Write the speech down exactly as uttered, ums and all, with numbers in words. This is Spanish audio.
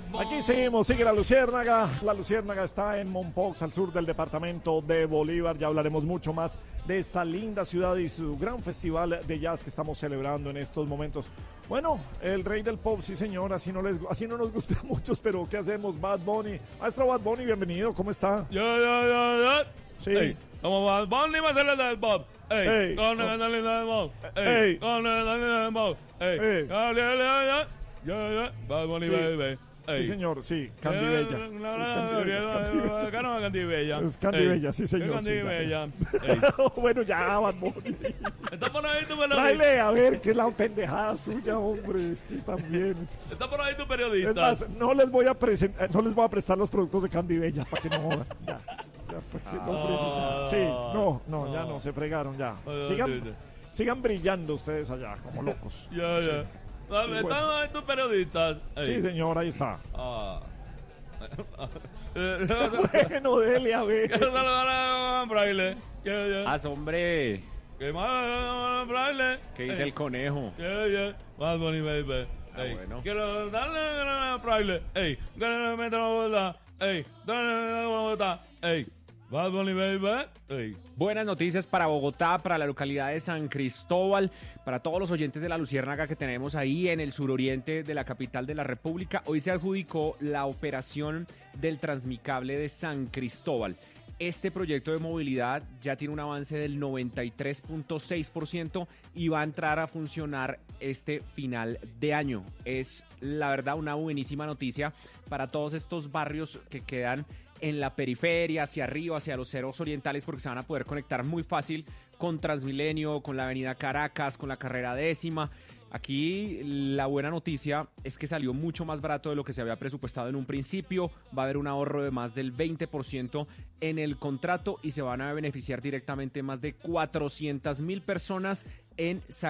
Aquí seguimos, sigue la Luciérnaga. La Luciérnaga está en Mompox, al sur del departamento de Bolívar. Ya hablaremos mucho más de esta linda ciudad y su gran festival de jazz que estamos celebrando en estos momentos. Bueno, el rey del pop, sí señor, así no, les, así no nos gusta a muchos, pero ¿qué hacemos? Bad Bunny. Maestro Bad Bunny, bienvenido, ¿cómo está? Ya, ya, ya, ya. Sí. Ey, como Bad Bunny va a ser el del pop. Ey, Ey, con oh. el del pop. Ey. Ey, con el del pop. Ey, Ey. ya, ya, ya, ya. Ya, ya. Bad Bunny, Sí. baby. Sí, señor, sí, Candy Bella. Sí, Candy Bella, Candy Bella. Acá no, Candy Bella. Es Candy Ey, Bella, sí, señor. Candy sí, Bella. ya. Ey. Bueno, ya, Bad Bunny. Está por ahí tu periodista. Tráele, a ver, qué es la pendejada suya, hombre. Es que también. Es que... Está por ahí tu Es periodista. más, no les voy a presentar, no les voy a prestar los productos de Candy Bella para que no jodan. Ya, ya, pues, que no freguen, ya. Sí, no, no, ya no, se fregaron ya. Sigan, sigan brillando ustedes allá como locos. Ya, ya. Sí, Están bueno. ahí tus periodistas. Ey. Sí, señor, ahí está. Ah. Bueno, dele a ver. Quiero saludar a Braille. Ya, ya. ¡Haz, hombre! ¿Qué más, Braille? ¿Qué dice Ey. el conejo? Ya, ya. Bad Bunny, baby. Ah, Ey. bueno. Quiero darle a Braille. Ey. Quiero meter la bola. Ey. Dale la bola. Ey. Bad Bunny, baby. Ey. Buenas noticias para Bogotá, para la localidad de San Cristóbal, para todos los oyentes de la Luciérnaga que tenemos ahí en el suroriente de la capital de la República. Hoy se adjudicó la operación del Transmicable de San Cristóbal. Este proyecto de movilidad ya tiene un avance del noventa y tres punto seis por ciento y va a entrar a funcionar este final de año. Es, la verdad, una buenísima noticia para todos estos barrios que quedan en la periferia, hacia arriba, hacia los cerros orientales, porque se van a poder conectar muy fácil con Transmilenio, con la avenida Caracas, con la carrera décima. Aquí la buena noticia es que salió mucho más barato de lo que se había presupuestado en un principio. Va a haber un ahorro de más del veinte por ciento en el contrato y se van a beneficiar directamente más de cuatrocientas mil personas en San